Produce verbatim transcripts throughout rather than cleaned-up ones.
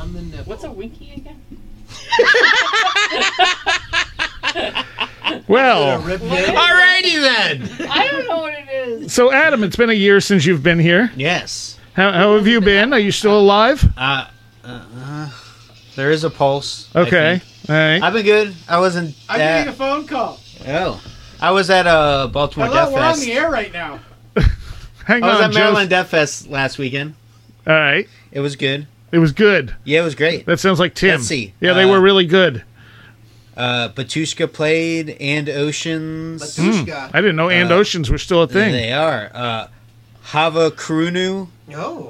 on the nipple. What's a winky again? Well, alrighty then. I don't know what it is. So Adam, it's been a year since you've been here. Yes. How, how have you been? Are you still alive? Uh, uh, uh there is a pulse. Okay. All right. I've been good. I wasn't. I'm at, getting a phone call. Oh. I was at uh, Baltimore Hello, Death we're Fest. on the air right now. Hang I was on, at Maryland Joe. Death Fest last weekend. All right. It was good. It was good. Yeah, it was great. That sounds like Tim. Let's see. Yeah, they Uh, were really good. Uh, Batushka played, and Oceans. Batushka. I didn't know And uh, Oceans were still a thing. They are. Uh, Hava Krunu. Oh.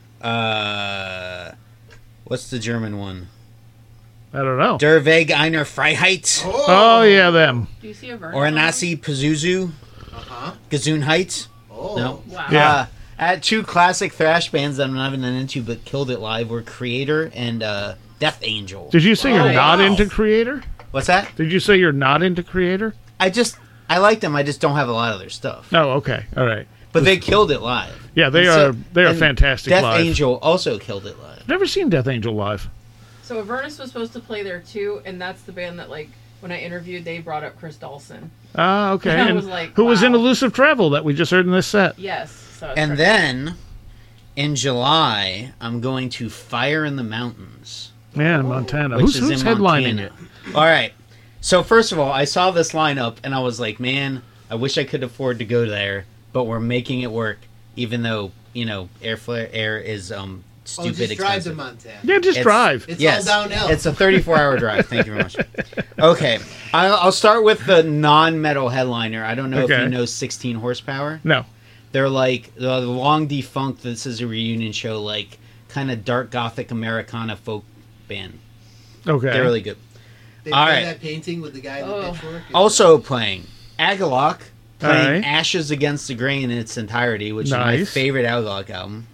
Uh, what's the German one? I don't know. Der Weg einer Freiheit. Oh. Oh, yeah, them. Do you see a version? Oranasi Pazuzu. Uh-huh. Gesundheit. Oh. No. Wow. Yeah. Uh, at two classic thrash bands that I'm not even into but killed it live were Creator and uh, Death Angel. Did you say Oh, you're not wow. into Creator? What's that? Did you say you're not into Creator? I just, I like them. I just don't have a lot of their stuff. Oh, okay. All right. But they killed it live. Yeah, they And so- are they are and fantastic Death live. Angel also killed it live. Never seen Death Angel live. So Avernus was supposed to play there too, and that's the band that, like, when I interviewed, they brought up Chris Dawson. Ah, okay. And I And was like, who was in wow. Elusive Travel that we just heard in this set? Yes. So it's And perfect. then, in July, I'm going to Fire in the Mountains. Yeah, in Montana. Which Who's, is who's in headlining Montana. it? All right. So first of all, I saw this lineup and I was like, man, I wish I could afford to go there, but we're making it work, even though you know airfare air is um Oh, stupid just drive to expensive. Montana. Yeah, just It's- drive. It's yes, all downhill. it's a thirty-four hour drive. Thank you very much. Okay, I'll, I'll start with the non-metal headliner. I don't know if Okay. you know sixteen horsepower. No. They're like the long defunct. This is a reunion show, like kind of dark gothic Americana folk band. Okay. They're really good. They all play right. that painting with the guy in the Oh. pitchfork. Also playing Agalloch, playing All right. Ashes Against the Grain in its entirety, which is my Nice. favorite Agalloch album.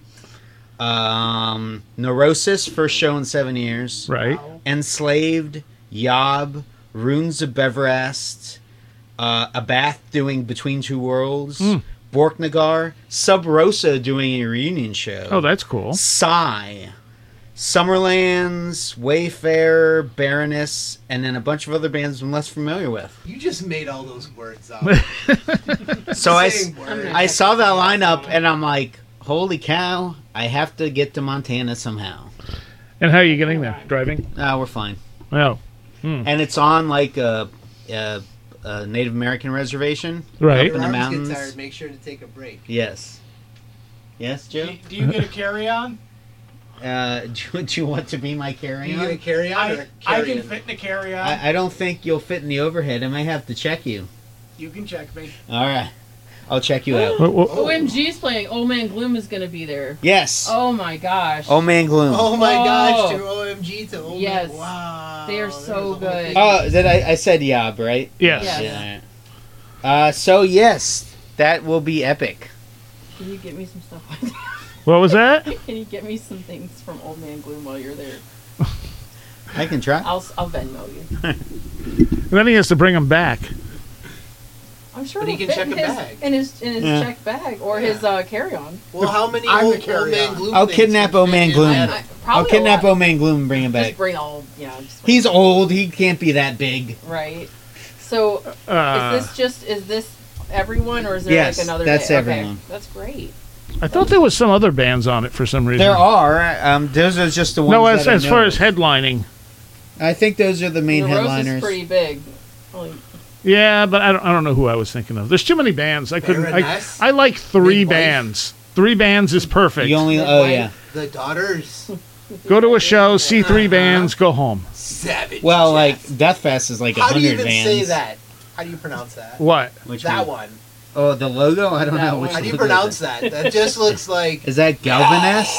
Um, Neurosis, first show in seven years. Right. Wow. Enslaved, Yob, Runes of Beverast, uh, Abath doing Between Two Worlds, Mm. Borknagar, Sub Rosa doing a reunion show. Oh, that's cool. Sigh, Summerlands, Wayfarer, Baroness, and then a bunch of other bands I'm less familiar with. You just made all those words up. So I, Same s- word. I saw that lineup and I'm like, holy cow, I have to get to Montana somehow. And how are you getting there? Driving? Ah, we're fine. Oh, And it's on like a, a, a Native American reservation. right. Your in the arms mountains. get tired. Make sure to take a break. Yes. Yes, Joe? Do, do you get a carry-on? Uh, do, you- do you want to be my Do you get a carry-on? carry on or I, a I carry can fit in a carry-on. I, I don't think you'll fit in the overhead. I might have to check you. You can check me. All right. I'll check you out. What- what- O M G's playing. Old Man Gloom is going to be there. Yes. Oh, Oh my gosh. Man Gloom. Oh my Oh. gosh, to O M G to O M G. Yes. Wow. They are there's so a whole good. thing. Oh, that I, I said Yob, right? Yes. Yes. Yeah. Uh, so yes, that will be epic. Can you get me some stuff like that? What was that? Can you get me some things from Old Man Gloom while you're there? I can try. I'll I'll Venmo you. Then he has to bring them back. I'm sure But he it'll can fit check in a his, bag. in his in his Yeah. check bag or his uh, carry-on. Well, how many I'm old, the carry-on. old man gloom I'll things kidnap can O fit Man in Gloom. that? I, I'll probably kidnap a lot. O Man Gloom and bring him Just back. bring all, yeah. Just He's old. He can't be that big. right. So Uh, is this just is this everyone or is there Yes, like another? that's day? everyone. Okay, that's great. I thought there was some other bands on it for some reason. There are. Um, those are just the ones. No, as, that I as far know as of. headlining. I think those are the main The Rose headliners. is pretty big. Only, Yeah, but I don't, I don't know who I was thinking of. There's too many bands. I couldn't. I, Baroness? I like three Midwife? bands. Three bands is perfect. You only. The Oh white- yeah. The daughters. Go to a show, see three Uh-huh. bands, go home. Savage. Well, Jeff. like Death Fest is like a How do you hundred even bands. say that? How do you pronounce that? What? Which that one? one. Oh, the logo. I don't That know. one. Which How do you logo is pronounce that? That just looks like. Is that Galvanest?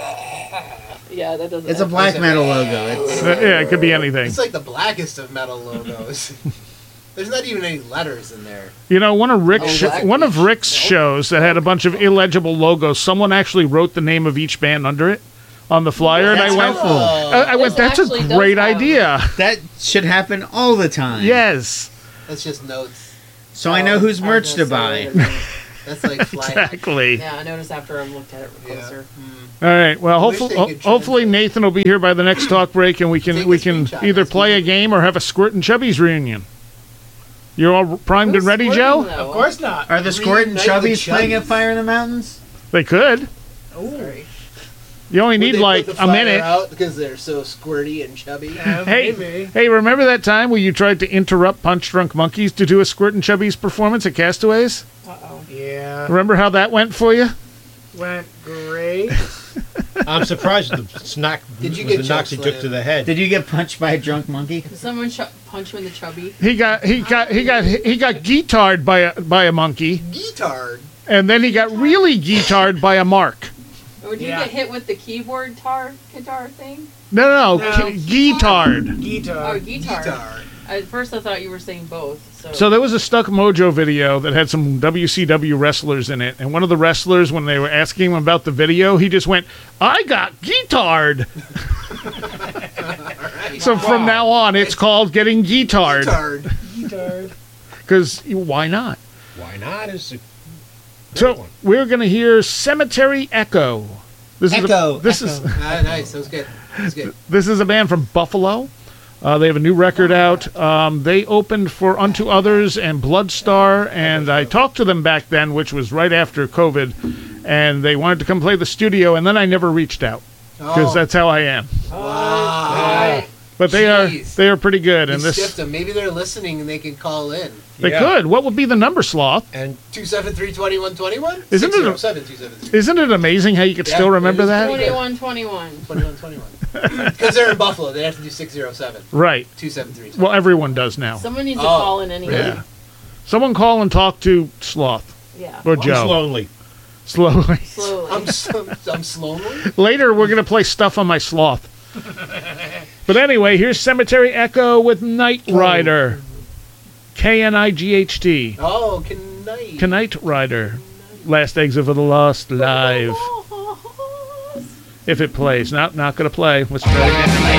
yeah, that doesn't. It's a black metal logo. It's, Uh, yeah, it could be anything. It's like the blackest of metal logos. There's not even any letters in there. You know, one of Rick's Oh, black one of beach. Rick's Nope. shows that had a bunch of illegible logos. Someone actually wrote the name of each band under it on the flyer, and I That's went, helpful. I, I went, This that's a actually does great have- idea. that should happen all the time. Yes. That's just notes. So I know who's I was merch to gonna buy. say That's like fly. Exactly. Yeah, I noticed after I looked at it Yeah. closer. All right. Well, I wish hopefully, they ho- could hopefully translate. Nathan will be here by the next talk break, and we can Take we a can screenshot. either That's play a good. game or have a Squirt and Chubbies reunion. You're all primed Who's and ready, squirting, Joe? though? Of course not. Are the Squirt and Reunite the Chubbies playing at Chubbies. Fire in the Mountains? They could. Sorry. You only Would need they like put the a fire minute. out because they're so squirty and chubby. Yeah, Hey, maybe. hey! Remember that time where you tried to interrupt Punch Drunk Monkeys to do a Squirt and Chubbies performance at Castaways? Uh-oh. Yeah. Remember how that went for you? Went great. I'm surprised the snack Did you was get the knocks he choked, took to the head. Did you get punched by a drunk monkey? Did someone ch- punch you in the chubby? He got he got he got he got guitared by a by a monkey, Guitar. and then he got really guitared by a mark. Or did Yeah. you get hit with the keyboard tar guitar thing? No, no, no, No. g- guitared. Guitar. Oh, guitar. Guitar. At first, I thought you were saying both. So, So there was a Stuck Mojo video that had some W C W wrestlers in it, and one of the wrestlers, when they were asking him about the video, he just went, "I got guitared." So from now on, it's called getting guitared, Guitar. Guitar. because why not? Why not? Is a So we're gonna hear Cemetery Echo. This Echo, is a, this Echo. is Ah, nice. That was good. That was good. this is a band from Buffalo. Uh, they have a new record out. Um, they opened for Unto Others and Bloodstar, and I talked to them back then, which was right after COVID, and they wanted to come play the studio, and then I never reached out because Oh, that's how I am. wow. But they Jeez. are they are pretty good, You and this stiffed them. Maybe they're listening and they can call in. they Yeah. could. What would be the number, Sloth? and two seven three, two one two one? Isn't it a- six oh seven, two seven three. Isn't it amazing how you could Yeah, still it remember is that? pretty twenty-one twenty-one. twenty-one twenty-one. Because they're in Buffalo. They have to do six oh seven, Right. two seven three. Well, everyone does now. Someone needs to Oh, call in anyway. Yeah. Someone call and talk to Sloth Yeah. or just Joe lonely. slowly. Slowly. I'm, s- I'm slowly. Later, we're going to play Stuff on My Sloth. But anyway, here's Cemetery Echo with Knight Rider. K N I G H T. Oh, can night. Knight Rider. Last Exit of the Lost live. If it plays. Not, not going to play. Let's try it again.